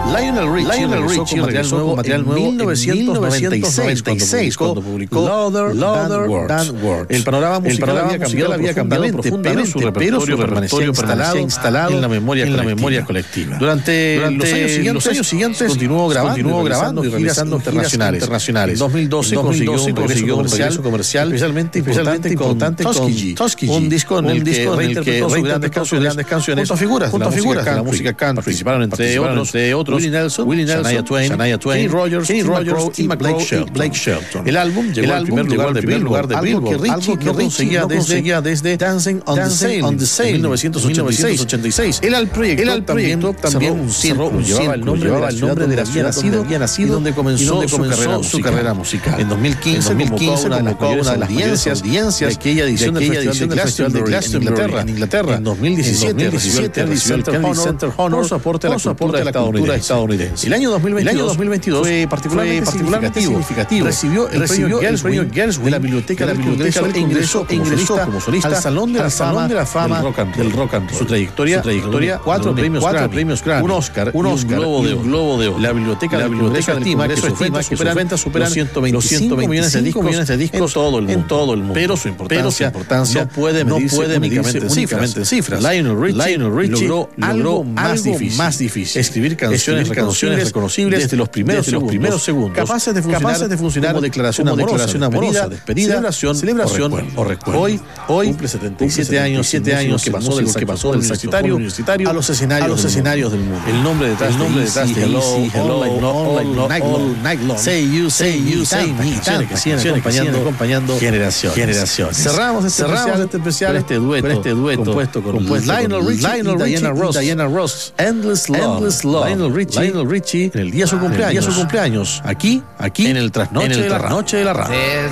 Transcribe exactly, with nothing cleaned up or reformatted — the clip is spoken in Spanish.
Lionel Richie, Lionel Richie regresó con material nuevo en mil novecientos noventa y seis cuando publicó Louder Than Words. El panorama musical había cambiado, había cambiado profundamente, pero su repertorio permanecía instalado en la memoria, en la memoria colectiva. Durante, Durante los años siguientes, los años siguientes continuó grabando, continuó grabando y realizando internacionales. internacionales. En dos mil doce consiguió un regreso comercial, comercial especialmente, especialmente importante con Tuskegee, un disco en el que reinterpretó sus grandes canciones, junto a figuras de la música country. Participaron entre otros Willie Nelson, Willie Nelson, Shania Twain, Shania Twain, Kenny Rogers, Kenny Rogers y Blake Shelton. Blake Shelton. El álbum llegó al primer lugar de Billboard, algo que Richie no conseguía desde, desde Dancing on the Sale en mil novecientos ochenta y seis. Él al proyecto también cerró un círculo, llevaba el nombre de la ciudad donde había nacido y donde comenzó su carrera musical. En dos mil quince convocó una de las audiencias de aquella edición del Festival de Glastonbury en Inglaterra. En dos mil diecisiete recibió el Kennedy Center Honor por su aporte a la cultura estadounidense. El año dos mil veintidós fue particularmente significativo. Recibió el premio Gershwin de la Biblioteca del Congreso e ingresó como solista al Salón de la Fama del Rock and Roll. Su trayectoria, cuatro premios Grammy, un Oscar, un Globo de Oro. La Biblioteca del Congreso estima que sus ventas superan los ciento veinticinco millones de discos en todo el mundo. Pero su importancia no puede medirse únicamente en cifras. Lionel Richie logró algo más difícil: escribir canciones reconocibles desde los primeros segundos, capaces de funcionar como declaración amorosa, despedida, celebración o recuerdo. Hoy cumple setenta y siete años que pasó del universitario a los escenarios del mundo. El nombre detrás de Hello, All Night Long, Say You, Say You, Say Me, que siguen acompañando generaciones. Cerramos este especial, este dueto compuesto con Lionel Richie y Diana Ross. Endless Love. Lionel Richie en el día de su cumpleaños. Aquí, aquí en el trasnoche de la radio.